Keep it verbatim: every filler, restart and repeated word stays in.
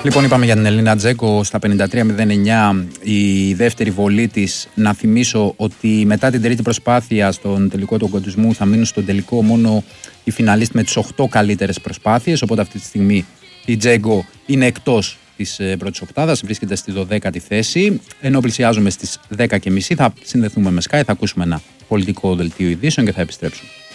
Λοιπόν, είπαμε για την Ελίνα Τζέγκο στα πενήντα τρία μηδέν εννιά, η δεύτερη βολή της. Να θυμίσω ότι μετά την τρίτη προσπάθεια στον τελικό του ογκοντισμού θα μείνουν στον τελικό μόνο οι φιναλίστ με τις οκτώ καλύτερες προσπάθειες. Οπότε αυτή τη στιγμή η Τζέγκο είναι εκτός της πρώτης οκτάδας, βρίσκεται στη δωδέκατη θέση. Ενώ πλησιάζουμε στις δέκα και μισή θα συνδεθούμε με Sky, θα ακούσουμε ένα πολιτικό δελτίο ειδήσεων και θα επιστρέψουμε.